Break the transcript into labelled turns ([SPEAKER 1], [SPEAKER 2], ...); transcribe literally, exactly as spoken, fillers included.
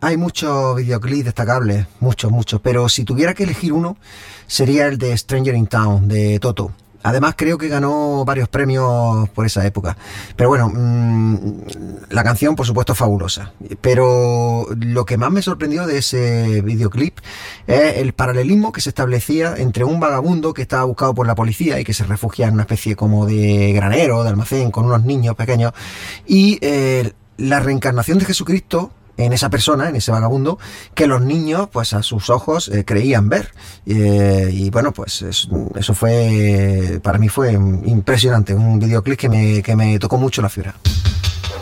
[SPEAKER 1] hay muchos videoclips destacables, muchos, muchos, pero si tuviera que elegir uno, sería el de Stranger in Town, de Toto. Además creo que ganó varios premios por esa época. Pero bueno, mmm, la canción por supuesto es fabulosa. Pero lo que más me sorprendió de ese videoclip es el paralelismo que se establecía entre un vagabundo que estaba buscado por la policía y que se refugia en una especie como de granero, de almacén, con unos niños pequeños, y eh, la reencarnación de Jesucristo en esa persona, en ese vagabundo, que los niños, pues a sus ojos, eh, creían ver. Eh, y bueno, pues es, eso fue, para mí fue impresionante, un videoclip que me, que me tocó mucho la fibra.